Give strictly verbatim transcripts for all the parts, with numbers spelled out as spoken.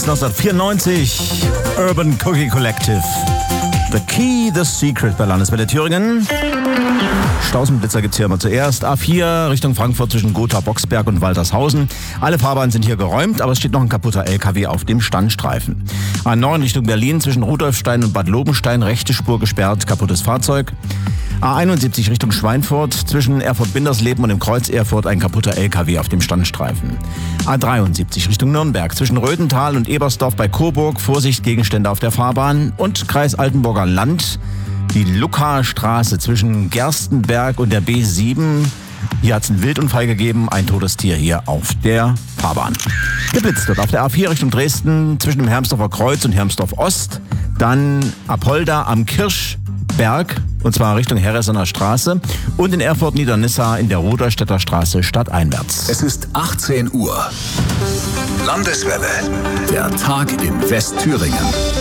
neunzehnhundertvierundneunzig, Urban Cookie Collective. The Key, The Secret bei Landeswelle Thüringen. Stausenblitzer gibt's hier immer zuerst. A vier Richtung Frankfurt zwischen Gotha, Boxberg und Waltershausen. Alle Fahrbahnen sind hier geräumt, aber es steht noch ein kaputter L K W auf dem Standstreifen. A neun Richtung Berlin zwischen Rudolfstein und Bad Lobenstein, rechte Spur gesperrt, kaputtes Fahrzeug. A einundsiebzig Richtung Schweinfurt zwischen Erfurt-Bindersleben und dem Kreuz Erfurt ein kaputter L K W auf dem Standstreifen. A dreiundsiebzig Richtung Nürnberg zwischen Röthental und Ebersdorf bei Coburg, Vorsicht, Gegenstände auf der Fahrbahn. Und Kreis Altenburger Land, die Lucca-Straße zwischen Gerstenberg und der B sieben. Hier hat es einen Wildunfall gegeben, ein Todestier hier auf der Fahrbahn. Geblitzt wird auf der A vier Richtung Dresden zwischen dem Hermsdorfer Kreuz und Hermsdorf Ost. Dann Apolda am Kirschberg, und zwar Richtung Herresener Straße. Und in Erfurt-Niedernissa in der Rudolstädter Straße stadteinwärts. Es ist achtzehn Uhr. Landeswelle. Der Tag in Westthüringen.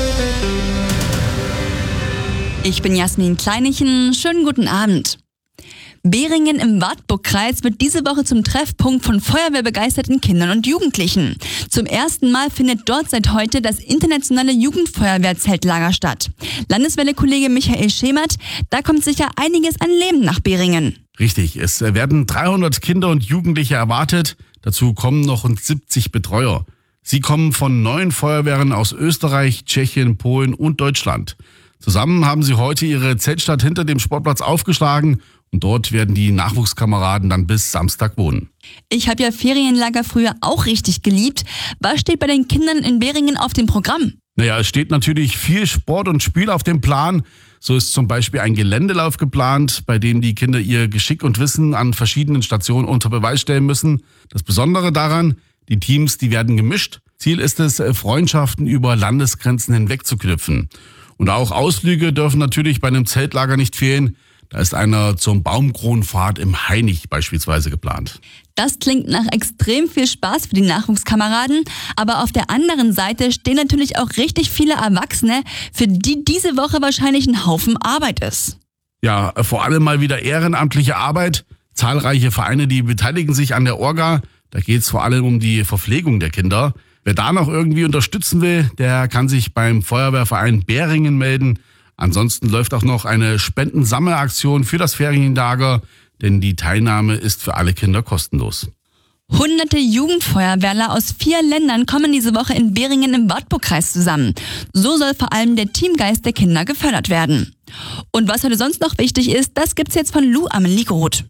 Ich bin Jasmin Kleinichen. Schönen guten Abend. Beringen im Wartburgkreis wird diese Woche zum Treffpunkt von feuerwehrbegeisterten Kindern und Jugendlichen. Zum ersten Mal findet dort seit heute das internationale Jugendfeuerwehrzeltlager statt. Landeswelle-Kollege Michael Schemert, da kommt sicher einiges an Leben nach Beringen. Richtig, es werden dreihundert Kinder und Jugendliche erwartet. Dazu kommen noch rund siebzig Betreuer. Sie kommen von neun Feuerwehren aus Österreich, Tschechien, Polen und Deutschland. Zusammen haben sie heute ihre Zeltstadt hinter dem Sportplatz aufgeschlagen und dort werden die Nachwuchskameraden dann bis Samstag wohnen. Ich habe ja Ferienlager früher auch richtig geliebt. Was steht bei den Kindern in Beringen auf dem Programm? Naja, es steht natürlich viel Sport und Spiel auf dem Plan. So ist zum Beispiel ein Geländelauf geplant, bei dem die Kinder ihr Geschick und Wissen an verschiedenen Stationen unter Beweis stellen müssen. Das Besondere daran, die Teams, die werden gemischt. Ziel ist es, Freundschaften über Landesgrenzen hinweg zu knüpfen. Und auch Ausflüge dürfen natürlich bei einem Zeltlager nicht fehlen. Da ist einer zum Baumkronenpfad im Hainich beispielsweise geplant. Das klingt nach extrem viel Spaß für die Nachwuchskameraden. Aber auf der anderen Seite stehen natürlich auch richtig viele Erwachsene, für die diese Woche wahrscheinlich ein Haufen Arbeit ist. Ja, vor allem mal wieder ehrenamtliche Arbeit. Zahlreiche Vereine, die beteiligen sich an der Orga. Da geht es vor allem um die Verpflegung der Kinder. Wer da noch irgendwie unterstützen will, der kann sich beim Feuerwehrverein Beringen melden. Ansonsten läuft auch noch eine Spendensammelaktion für das Ferienlager, denn die Teilnahme ist für alle Kinder kostenlos. Hunderte Jugendfeuerwehrler aus vier Ländern kommen diese Woche in Beringen im Wartburgkreis zusammen. So soll vor allem der Teamgeist der Kinder gefördert werden. Und was heute sonst noch wichtig ist, das gibt's jetzt von Lou Amelie Groth.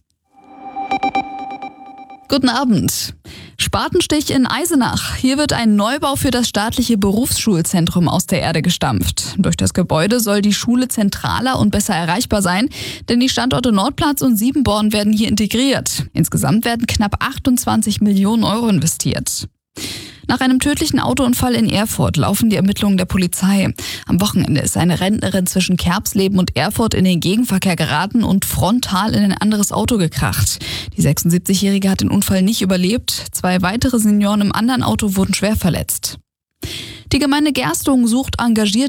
Guten Abend. Spatenstich in Eisenach. Hier wird ein Neubau für das staatliche Berufsschulzentrum aus der Erde gestampft. Durch das Gebäude soll die Schule zentraler und besser erreichbar sein, denn die Standorte Nordplatz und Siebenborn werden hier integriert. Insgesamt werden knapp achtundzwanzig Millionen Euro investiert. Nach einem tödlichen Autounfall in Erfurt laufen die Ermittlungen der Polizei. Am Wochenende ist eine Rentnerin zwischen Kerbsleben und Erfurt in den Gegenverkehr geraten und frontal in ein anderes Auto gekracht. Die sechsundsiebzigjährige hat den Unfall nicht überlebt. Zwei weitere Senioren im anderen Auto wurden schwer verletzt. Die Gemeinde Gerstungen sucht engagierte